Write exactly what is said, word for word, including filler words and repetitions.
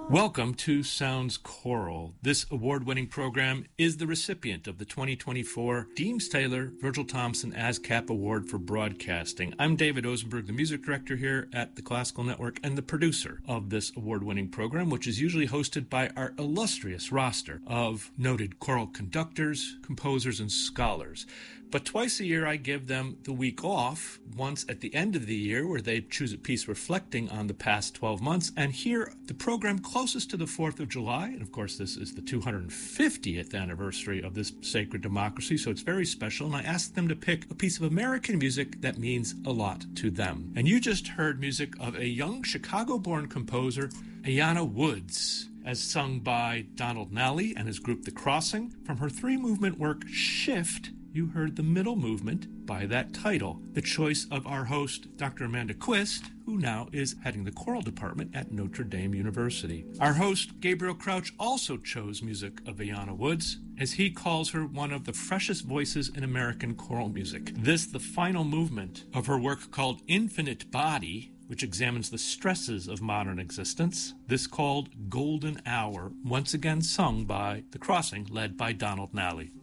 Welcome to Sounds Choral. This award-winning program is the recipient of the twenty twenty-four Deems Taylor Virgil Thompson ASCAP Award for Broadcasting. I'm David Ozenberg, the music director here at the Classical Network and the producer of this award-winning program, which is usually hosted by our illustrious roster of noted choral conductors, composers, and scholars. But twice a year I give them the week off, once at the end of the year where they choose a piece reflecting on the past twelve months, and here the program closest to the fourth of July, and of course this is the two hundred fiftieth anniversary of this sacred democracy, so it's very special, and I asked them to pick a piece of American music that means a lot to them. And you just heard music of a young Chicago-born composer, Ayanna Woods, as sung by Donald Nally and his group The Crossing. From her three-movement work, Shift, you heard the middle movement by that title, the choice of our host, Doctor Amanda Quist, who now is heading the choral department at Notre Dame University. Our host, Gabriel Crouch, also chose music of Ayanna Woods, as he calls her one of the freshest voices in American choral music. This, the final movement of her work called Infinite Body, which examines the stresses of modern existence. This called Golden Hour, once again sung by The Crossing, led by Donald Nally.